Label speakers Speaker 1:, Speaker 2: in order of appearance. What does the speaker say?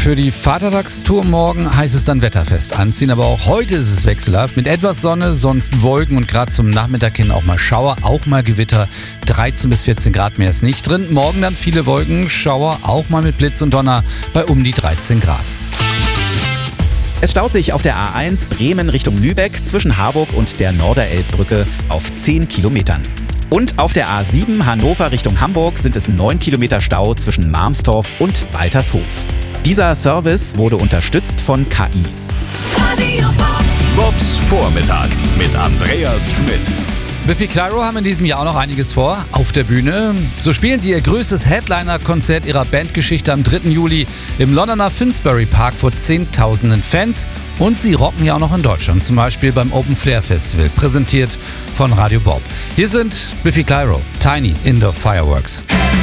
Speaker 1: Für die Vatertagstour morgen heißt es dann wetterfest anziehen, aber auch heute ist es wechselhaft mit etwas Sonne, sonst Wolken und gerade zum Nachmittag hin auch mal Schauer, auch mal Gewitter. 13 bis 14 Grad mehr ist nicht drin. Morgen dann viele Wolken, Schauer, auch mal mit Blitz und Donner bei um die 13 Grad.
Speaker 2: Es staut sich auf der A1 Bremen Richtung Lübeck zwischen Harburg und der Norderelbbrücke auf 10 Kilometern. Und auf der A7 Hannover Richtung Hamburg sind es 9 Kilometer Stau zwischen Marmstorf und Waltershof. Dieser Service wurde unterstützt von KI.
Speaker 3: Bobs Vormittag mit Andreas Schmidt.
Speaker 1: Biffy Clyro haben in diesem Jahr auch noch einiges vor auf der Bühne. So spielen sie ihr größtes Headliner-Konzert ihrer Bandgeschichte am 3. Juli im Londoner Finsbury Park vor Zehntausenden Fans. Und sie rocken ja auch noch in Deutschland, zum Beispiel beim Open Flair Festival, präsentiert von Radio Bob. Hier sind Biffy Clyro, Tiny Indoor Fireworks.